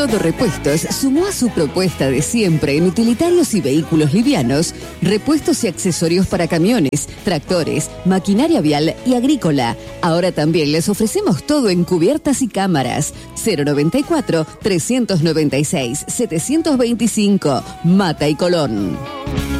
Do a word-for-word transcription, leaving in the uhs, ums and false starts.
Todo Repuestos sumó a su propuesta de siempre en utilitarios y vehículos livianos, repuestos y accesorios para camiones, tractores, maquinaria vial y agrícola. Ahora también les ofrecemos todo en cubiertas y cámaras. cero noventa y cuatro, trescientos noventa y seis, setecientos veinticinco, Mata y Colón.